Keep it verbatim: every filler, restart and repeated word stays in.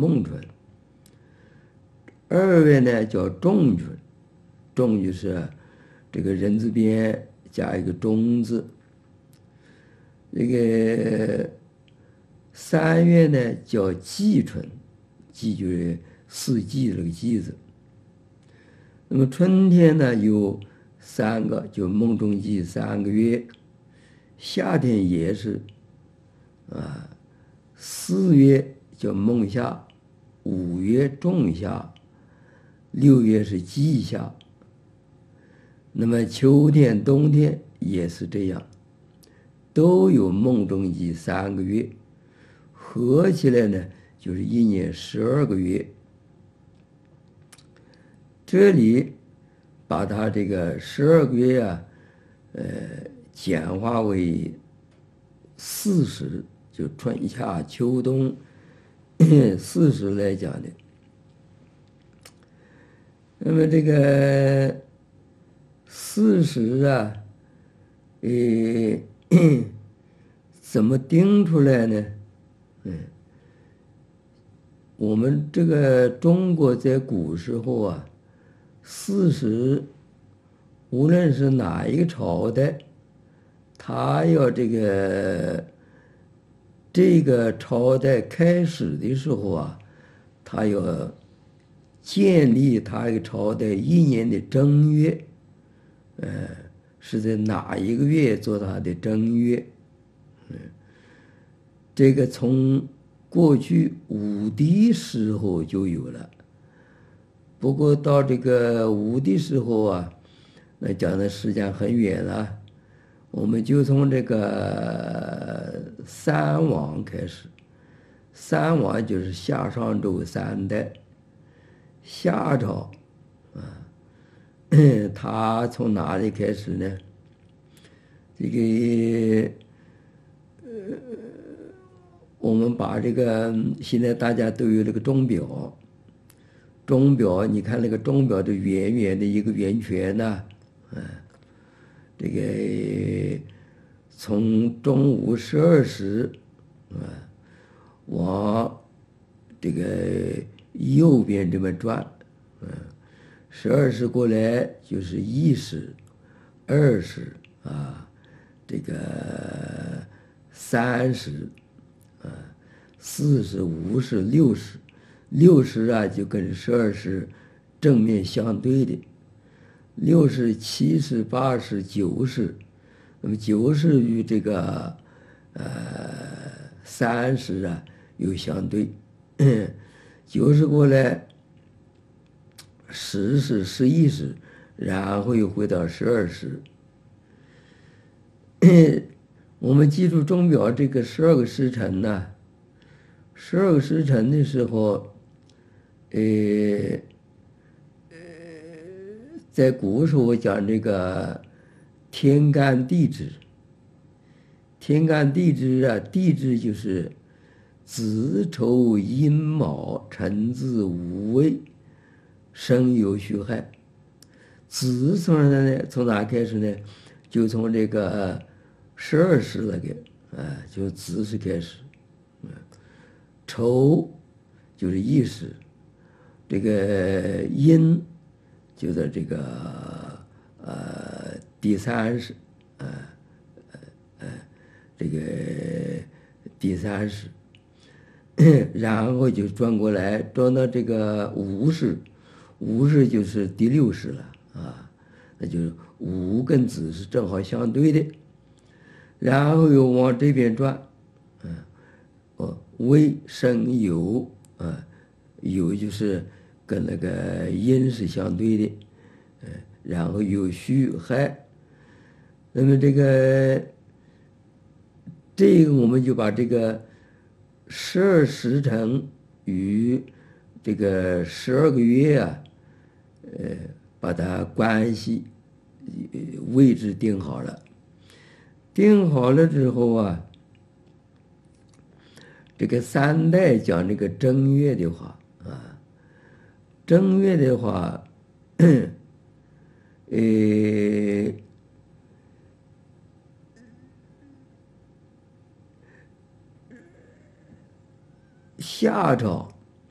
孟春。二月呢叫仲春，仲就是这个人字边加一个中字。这个三月呢叫季春，季就是四季这个季字。那么春天呢有三个，就孟仲季三个月。夏天也是啊，四月叫孟夏，五月仲夏，六月是季夏。那么秋天、冬天也是这样，都有孟仲季三个月，合起来呢就是一年十二个月。这里把它这个十二个月啊，呃，简化为四时，就春夏秋冬四时来讲的。那么这个四时啊，呃，怎么定出来呢？嗯，我们这个中国在古时候啊，四时无论是哪一个朝代，他要这个这个朝代开始的时候啊，他要建立他一个朝代一年的正月，呃，是在哪一个月做他的正月？嗯，这个从过去武帝时候就有了，不过到这个武帝时候啊，那讲的时间很远了。我们就从这个三王开始，三王就是夏商周三代。夏朝啊，他从哪里开始呢？这个呃，我们把这个现在大家都有这个钟表，钟表你看那个钟表的圆圆的一个圆圈呢，嗯。这个从中午十二时啊，往这个右边这么转，嗯，十二时过来就是一时、二时啊，这个三时啊，四时、五时、六时，六时啊就跟十二时正面相对的。六时、七时、八时、九时，那么九时与这个呃三时啊有相对，九时过来，十时、十一时，然后又回到十二时。我们记住钟表这个十二个时辰呢，十二个时辰的时候，呃。在古时候讲这个天干地支，天干地支啊，地支就是子丑寅卯辰巳午未申酉戌亥。子从哪呢？从哪开始呢？就从这个十二时那个，啊，就子时开始。丑就是一时，这个寅就在这个呃第三时，呃呃呃这个第三时，然后就转过来转到这个午时，午时就是第六时了啊，那就是午跟子是正好相对的，然后又往这边转，嗯，哦，未申酉啊，酉就是跟那个寅是相对的，嗯，然后有戌亥，那么这个这个我们就把这个十二时辰与这个十二个月啊，呃，把它关系位置定好了。定好了之后啊，这个三代讲这个正月的话啊，正月的话，呃，夏朝